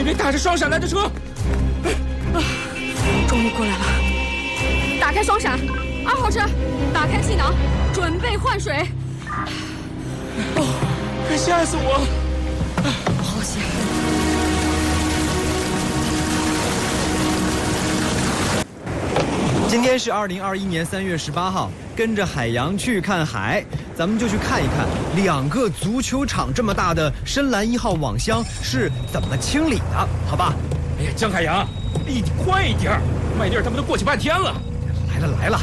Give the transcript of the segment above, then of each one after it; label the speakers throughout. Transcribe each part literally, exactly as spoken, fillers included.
Speaker 1: 那边打着双闪来的车。
Speaker 2: 啊，终于过来了！打开双闪，二号车，打开气囊，准备换水。
Speaker 1: 哦，快吓死我！
Speaker 2: 好险！
Speaker 3: 今天是二零二一年三月十八号，跟着海洋去看海，咱们就去看一看两个足球场这么大的深蓝一号网箱是怎么清理的，好吧？
Speaker 1: 哎呀，江海洋，你快一点，麦粒儿他们都过去半天了。
Speaker 3: 来了来了，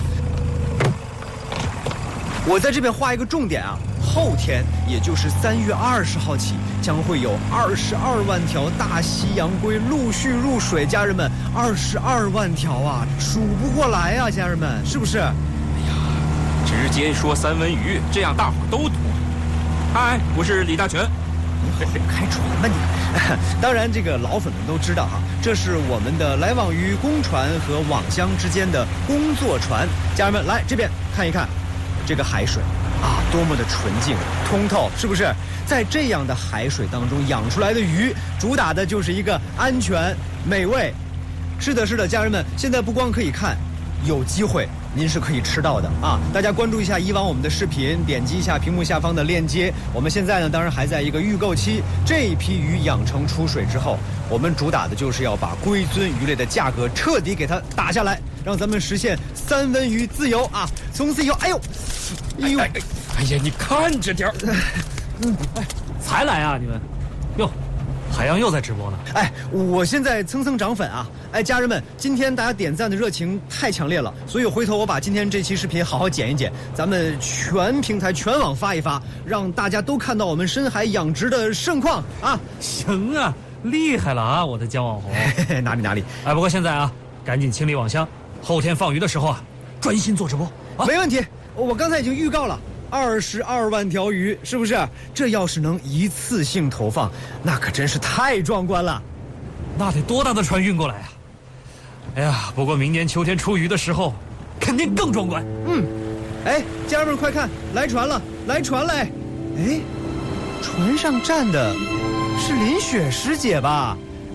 Speaker 3: 我在这边画一个重点啊，后天也就是三月二十号起，将会有二十二万条大西洋龟陆续入水，家人们，二十二万条啊，数不过来啊，家人们，是不是？
Speaker 1: 哎呀，直接说三文鱼，这样大伙都懂。嗨，我是李大全。
Speaker 3: 你好开船吧你？当然，这个老粉们都知道哈，这是我们的来往于公船和网箱之间的工作船。家人们，来这边看一看，这个海水啊，多么的纯净通透，是不是？在这样的海水当中养出来的鱼，主打的就是一个安全美味。是的，是的，家人们，现在不光可以看，有机会您是可以吃到的啊！大家关注一下以往我们的视频，点击一下屏幕下方的链接。我们现在呢，当然还在一个预购期。这一批鱼养成出水之后，我们主打的就是要把龟尊鱼类的价格彻底给它打下来，让咱们实现三文鱼自由啊！从此以后，哎呦，
Speaker 1: 哎呦，哎哎呀，你看着点儿。
Speaker 4: 嗯，哎，才来啊你们？哟，海洋又在直播呢。
Speaker 3: 哎，我现在蹭蹭涨粉啊！哎，家人们，今天大家点赞的热情太强烈了，所以回头我把今天这期视频好好剪一剪，咱们全平台全网发一发，让大家都看到我们深海养殖的盛况啊！
Speaker 4: 行啊，厉害了啊，我的姜网红。
Speaker 3: 嘿嘿，哪里哪里？
Speaker 4: 哎，不过现在啊，赶紧清理网箱，后天放鱼的时候啊，专心做直播。啊、
Speaker 3: 没问题，我刚才已经预告了。二十二万条鱼，是不是？这要是能一次性投放，那可真是太壮观了。
Speaker 4: 那得多大的船运过来啊！哎呀，不过明年秋天出鱼的时候，肯定更壮观。
Speaker 3: 嗯，哎，家人们快看，来船了，来船了！哎，船上站的是林雪师姐吧？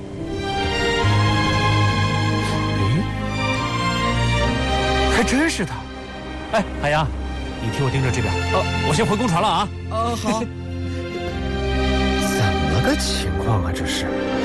Speaker 4: 哎，还真是她。哎，海洋。你替我盯着这边，呃，我先回公船了啊。
Speaker 3: 呃，好。怎么个情况啊？这是。